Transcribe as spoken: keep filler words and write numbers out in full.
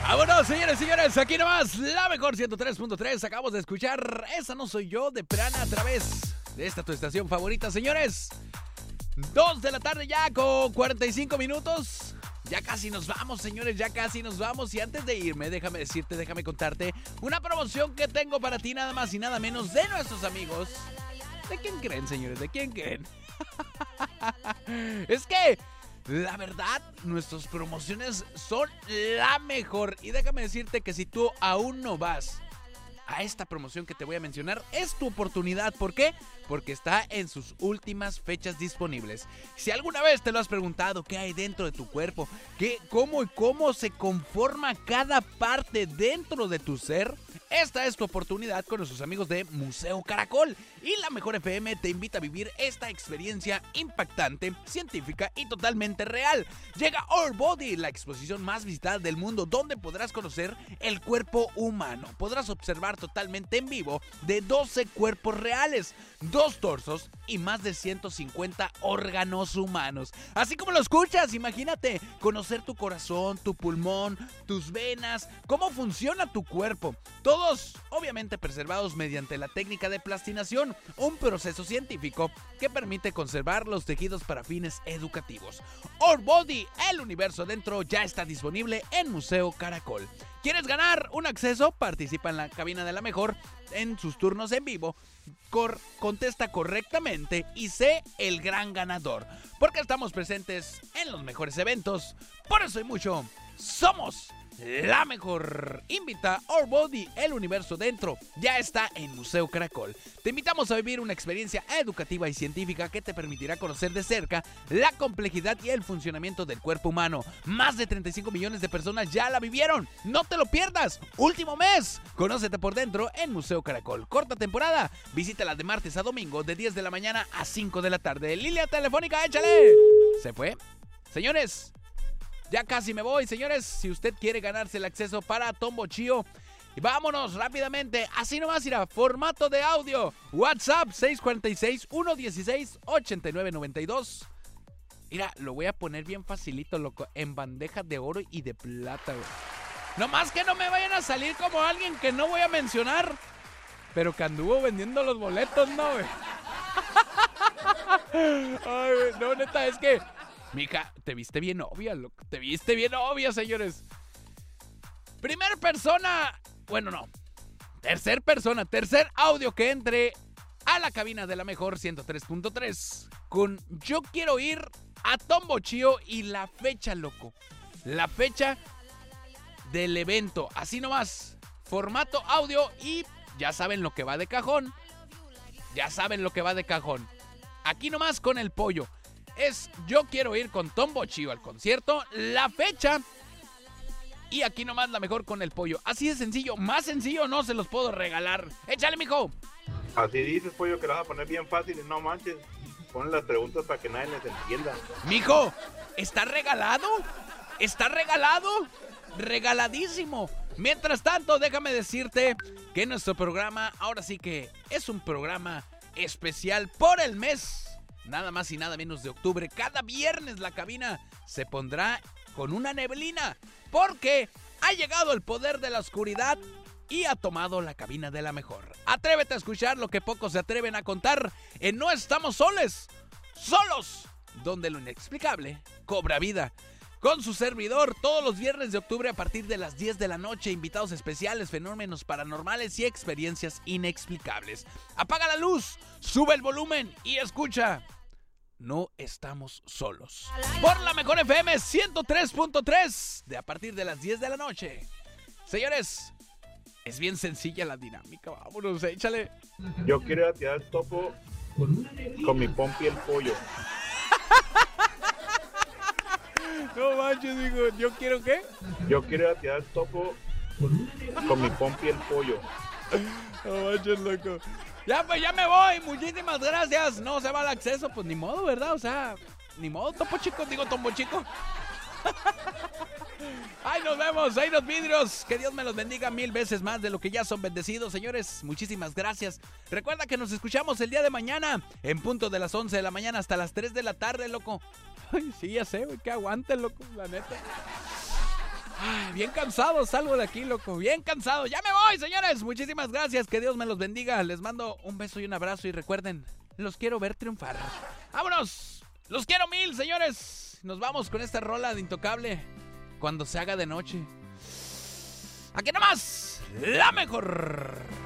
Vámonos, señores, señores, aquí nomás, la mejor ciento tres punto tres. Acabamos de escuchar Esa No Soy Yo de Prana a través de esta tu estación favorita, señores. Dos de la tarde ya con cuarenta y cinco minutos. Ya casi nos vamos, señores, ya casi nos vamos. Y antes de irme, déjame decirte, déjame contarte una promoción que tengo para ti, nada más y nada menos de nuestros amigos. ¿De quién creen, señores? ¿De quién creen? Es que la verdad, nuestras promociones son la mejor. Y déjame decirte que si tú aún no vas a esta promoción que te voy a mencionar, es tu oportunidad. ¿Por qué? Porque está en sus últimas fechas disponibles. Si alguna vez te lo has preguntado, ¿qué hay dentro de tu cuerpo? ¿Qué, cómo y cómo se conforma cada parte dentro de tu ser? Esta es tu oportunidad con nuestros amigos de Museo Caracol. Y la Mejor F M te invita a vivir esta experiencia impactante, científica y totalmente real. Llega Our Body, la exposición más visitada del mundo, donde podrás conocer el cuerpo humano. Podrás observar totalmente en vivo de doce cuerpos reales, dos torsos y más de ciento cincuenta órganos humanos. Así como lo escuchas, imagínate conocer tu corazón, tu pulmón, tus venas, cómo funciona tu cuerpo. Todos, obviamente, preservados mediante la técnica de plastinación, un proceso científico que permite conservar los tejidos para fines educativos. Our Body, el universo dentro, ya está disponible en Museo Caracol. ¿Quieres ganar un acceso? Participa en la cabina de la mejor en sus turnos en vivo. Cor- contesta correctamente y sé el gran ganador. Porque estamos presentes en los mejores eventos. Por eso y mucho, somos la mejor. Invita Our Body, el universo dentro, ya está en Museo Caracol. Te invitamos a vivir una experiencia educativa y científica que te permitirá conocer de cerca la complejidad y el funcionamiento del cuerpo humano. Más de treinta y cinco millones de personas ya la vivieron. No te lo pierdas. Último mes. Conócete por dentro en Museo Caracol. Corta temporada. Visítala de martes a domingo de diez de la mañana a cinco de la tarde. Línea telefónica, échale. ¿Se fue? Señores, ya casi me voy, señores. Si usted quiere ganarse el acceso para Tombo Chío, vámonos rápidamente. Así nomás irá. Formato de audio. WhatsApp seis cuatro seis, uno uno seis, ocho nueve nueve dos. Mira, lo voy a poner bien facilito, loco. En bandeja de oro y de plata, güey. Nomás que no me vayan a salir como alguien que no voy a mencionar, pero que anduvo vendiendo los boletos, ¿no, güey? Ay, güey, no, neta, es que... Mija, te viste bien obvia, loco. Te viste bien obvia, señores. Primer persona. Bueno, no. Tercer persona. Tercer audio que entre a la cabina de la mejor ciento tres punto tres. Con Yo Quiero Ir a Tombo Chío y la fecha, loco. La fecha del evento. Así nomás. Formato audio y ya saben lo que va de cajón. Ya saben lo que va de cajón. Aquí nomás con el pollo. Es Yo Quiero Ir con Tombo Chío al concierto, la fecha y aquí nomás la mejor con el pollo. Así de sencillo, más sencillo no se los puedo regalar. Échale, mijo. Así dices, pollo, que lo vas a poner bien fácil y no manches. Ponen las preguntas para que nadie les entienda. Mijo, ¿está regalado? ¿Está regalado? Regaladísimo. Mientras tanto, déjame decirte que nuestro programa ahora sí que es un programa especial por el mes. Nada más y nada menos de octubre. Cada viernes la cabina se pondrá con una neblina. Porque ha llegado el poder de la oscuridad y ha tomado la cabina de la mejor. Atrévete a escuchar lo que pocos se atreven a contar en No Estamos Soles, Solos, donde lo inexplicable cobra vida. Con su servidor, todos los viernes de octubre a partir de las diez de la noche, invitados especiales, fenómenos paranormales y experiencias inexplicables. Apaga la luz, sube el volumen y escucha No Estamos Solos. Por la Mejor F M ciento tres punto tres, de a partir de las diez de la noche. Señores, es bien sencilla la dinámica, vámonos, échale. Yo quiero ir a tirar el topo con mi pompi y el pollo. No manches, digo, ¿yo quiero qué? Yo quiero ir a tirar el topo con mi pompi y el pollo. No manches, loco. Ya, pues ya me voy, muchísimas gracias. No se va el acceso, pues ni modo, ¿verdad? O sea, ni modo, Topo Chico, digo Tombo Chico. Ay, nos vemos, ahí los vidrios. Que Dios me los bendiga mil veces más de lo que ya son bendecidos, señores. Muchísimas gracias. Recuerda que nos escuchamos el día de mañana en punto de las once de la mañana hasta las tres de la tarde, loco. Ay, sí, ya sé, güey, que aguante, loco, la neta. Ay, bien cansado salgo de aquí, loco. Bien cansado. Ya me voy, señores. Muchísimas gracias. Que Dios me los bendiga. Les mando un beso y un abrazo. Y recuerden, los quiero ver triunfar. ¡Vámonos! Los quiero mil, señores. Nos vamos con esta rola de Intocable. Cuando se haga de noche. Aquí nomás, la mejor.